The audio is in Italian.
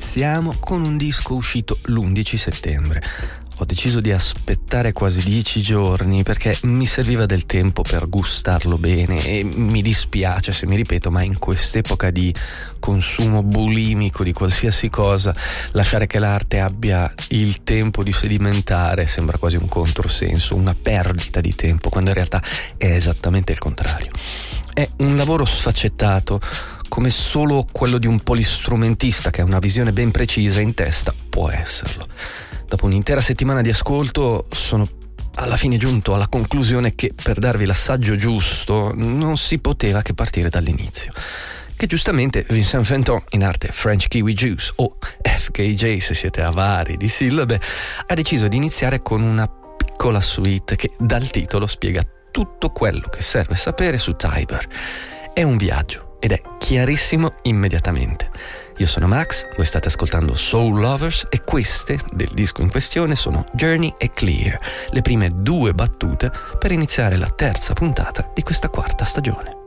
iniziamo con un disco uscito l'11 settembre. Ho deciso di aspettare quasi 10 giorni perché mi serviva del tempo per gustarlo bene e mi dispiace se mi ripeto, ma in quest'epoca di consumo bulimico di qualsiasi cosa, lasciare che l'arte abbia il tempo di sedimentare sembra quasi un controsenso, una perdita di tempo, quando in realtà è esattamente il contrario. È un lavoro sfaccettato, come solo quello di un polistrumentista che ha una visione ben precisa in testa può esserlo. Dopo un'intera settimana di ascolto sono alla fine giunto alla conclusione che per darvi l'assaggio giusto non si poteva che partire dall'inizio. Che giustamente Vincent Fenton, in arte French Kiwi Juice o FKJ se siete avari di sillabe, ha deciso di iniziare con una piccola suite che dal titolo spiega tutto quello che serve sapere su Tybur. È un viaggio ed è chiarissimo immediatamente. Io sono Max, voi state ascoltando Soul Lovers e queste del disco in questione sono Journey e Clear, le prime 2 battute per iniziare la terza puntata di questa quarta stagione.